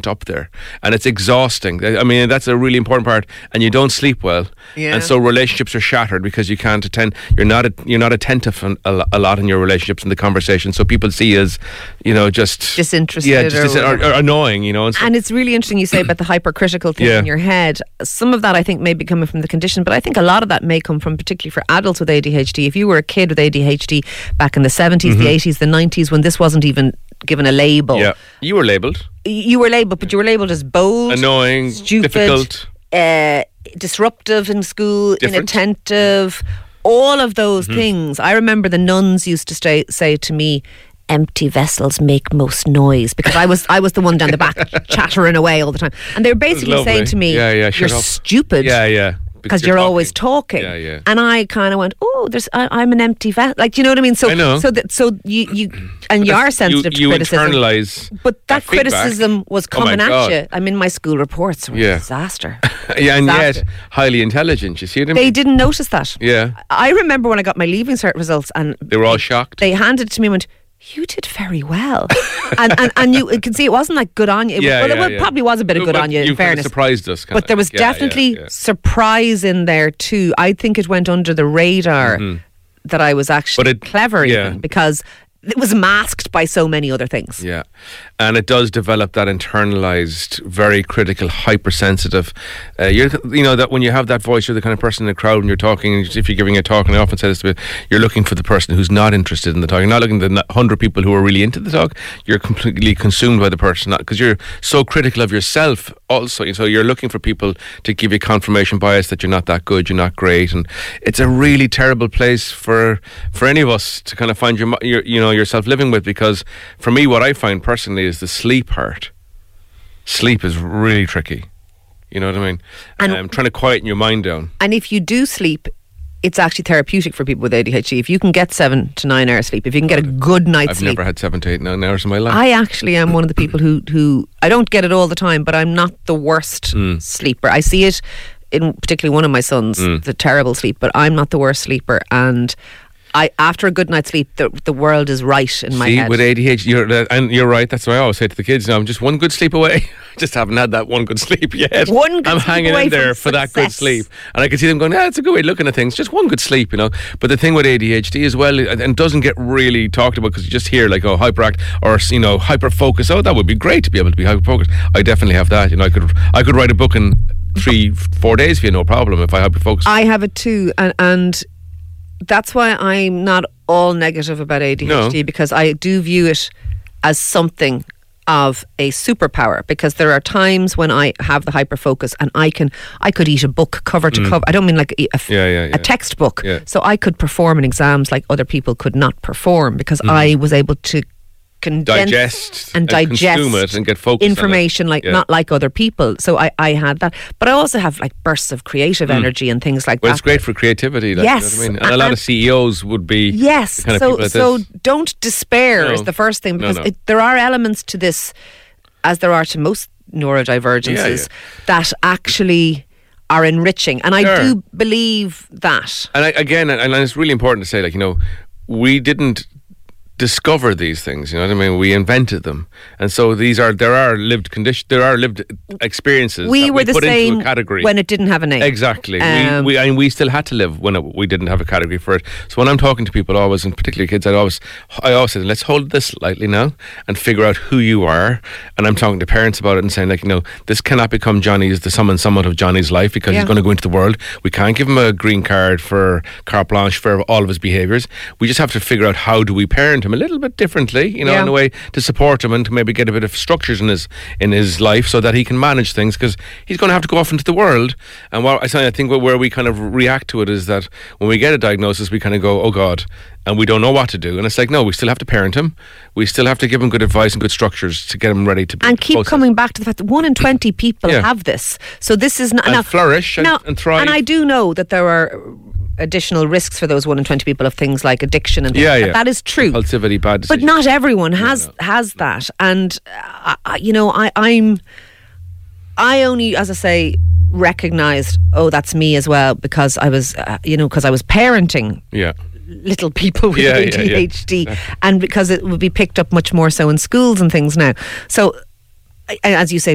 constant up there, and it's exhausting. I mean, that's a really important part, and you don't sleep well, and so relationships are shattered because you can't attend. You're not attentive a lot in your relationships and the conversation, so people see you as, just disinterested, or annoying, And it's really interesting you say about the hypercritical thing in your head. Some of that I think may be coming from the condition, but I think a lot of that may come from, particularly for adults with ADHD. If you were a kid with ADHD back in the 70s, the 80s, the 90s, when this wasn't even given a label. Yeah, you were labelled. You were labelled, but you were labelled as bold, annoying, stupid, difficult, disruptive in school, different, inattentive, all of those things. I remember the nuns used to say to me, empty vessels make most noise, because I was the one down the back chattering away all the time, and they were basically saying to me, you're stupid. Because you're always talking. And I kind of went, I'm an empty vessel. Like, you know what I mean? So, I know. So you and you are sensitive to criticism. You internalise, but that feedback. Criticism was coming at you. I mean, my school reports were a disaster. And yet highly intelligent. You see what I mean? They didn't notice that. Yeah. I remember when I got my Leaving Cert results, and they were all shocked. They handed it to me and went, you did very well. and you can see it wasn't like good on you. It probably was a bit of good on you, in fairness. You surprised us. But there was definitely surprise in there too. I think it went under the radar that I was actually clever even, because it was masked by so many other things. Yeah. And it does develop that internalized, very critical, hypersensitive. That when you have that voice, you're the kind of person in the crowd when you're talking. If you're giving a talk, and I often say this, you're looking for the person who's not interested in the talk. You're not looking at the 100 people who are really into the talk. You're completely consumed by the person, because you're so critical of yourself also. So you're looking for people to give you confirmation bias that you're not that good, you're not great. And it's a really terrible place for any of us to kind of find yourself living with, because for me, what I find personally is the sleep part. Sleep is really tricky. You know what I mean? And trying to quieten your mind down. And if you do sleep, it's actually therapeutic for people with ADHD. If you can get 7 to 9 hours sleep, if you can get a good night's sleep. I've never had 7 to 8, 9 hours in my life. I actually am one of the people who I don't get it all the time, but I'm not the worst sleeper. I see it in particularly one of my sons, the terrible sleep, but I'm not the worst sleeper. And after a good night's sleep, the world is right in my head. See, with ADHD, you're right. That's what I always say to the kids. I'm just one good sleep away. I just haven't had that one good sleep yet. I'm hanging in there for that good sleep, and I can see them going, it's a good way of looking at things. Just one good sleep, But the thing with ADHD as well, and doesn't get really talked about, because you just hear like, hyperact or hyper focus. That would be great to be able to be hyper focused. I definitely have that. I could write a book in 3-4 days for you, no problem, if I hyper focus. I have it too, and that's why I'm not all negative about ADHD, because I do view it as something of a superpower, because there are times when I have the hyperfocus and I could eat a book cover to cover. I don't mean like a textbook. Yeah. So I could perform in exams like other people could not perform, because I was able to digest and consume it and get focused information on it. Not like other people. So I had that, but I also have like bursts of creative energy and things like that. Well, it's great for creativity. Yes, you know what I mean? And a lot of CEOs would be yes. The kind of people like so this. Don't despair is the first thing, because there are elements to this, as there are to most neurodivergences, that actually are enriching, and I do believe that. And and it's really important to say, we didn't discover these things, you know what I mean? We invented them, and so there are lived experiences. We were the put same into a category when it didn't have a name. Exactly. We still had to live when we didn't have a category for it. So when I'm talking to people, always, and particularly kids, I always say, let's hold this lightly now and figure out who you are. And I'm talking to parents about it and saying, this cannot become the sum and summit of Johnny's life, because he's going to go into the world. We can't give him a green card for carte blanche for all of his behaviours. We just have to figure out, how do we parent him a little bit differently, in a way to support him and to maybe get a bit of structures in his life, so that he can manage things, because he's going to have to go off into the world. And I think where we kind of react to it is that when we get a diagnosis, we kind of go, oh God, and we don't know what to do. And it's like, no, we still have to parent him. We still have to give him good advice and good structures to get him ready to be. And keep coming back to the fact that 1 in 20 people have this. So this is not... And flourish and thrive. And I do know that there are additional risks for those 1 in 20 people of things like addiction and things like that. That is true. Impulsivity, bad decisions. But not everyone has that. And, I only, as I say, recognised, that's me as well, because I was, parenting little people with ADHD, and because it would be picked up much more so in schools and things now. So, as you say,